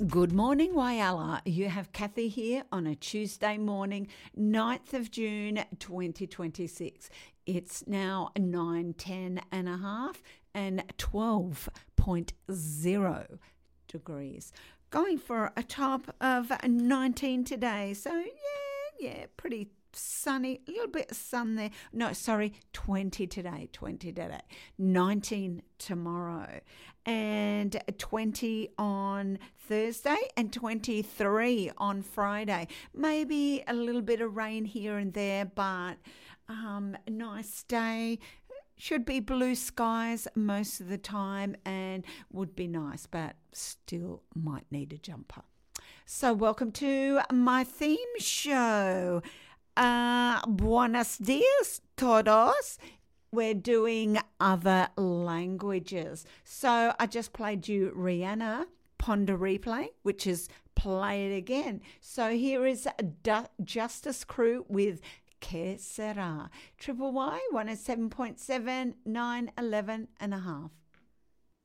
Good morning, Whyalla. You have Kathy here on a Tuesday morning, 9th of June 2026. It's now 9:10 and a half and 12.0 degrees. Going for a top of 19 today. So, yeah, pretty sunny, a little bit of sun there. No, sorry, 20 today, 19 tomorrow, and 20 on Thursday, and 23 on Friday. Maybe a little bit of rain here and there, but a nice day. Should be blue skies most of the time and would be nice, but still might need a jumper. So welcome to my theme show. Buenos dias, todos. We're doing other languages. So I just played you Rihanna, Ponder Replay, which is Play It Again. So here is Justice Crew with Que Sera. Triple Y, 107.7, 9, 11 and a half.